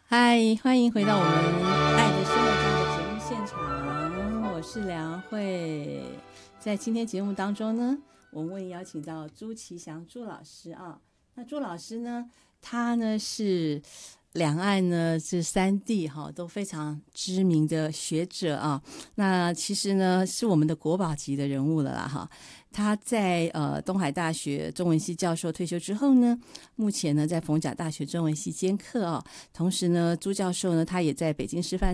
嗨，欢迎回到我们爱的生活家的节目现场，我是梁慧。在今天节目当中呢，我们为您邀请到朱其祥朱老师啊。那朱老师呢，他呢是两岸呢这三地哈都非常知名的学者啊。那其实呢是我们的国宝级的人物了啦哈。他在东海大学中文系教授退休之后呢，目前呢在逢甲大学中文系兼课啊。同时呢，朱教授呢他也在北京师范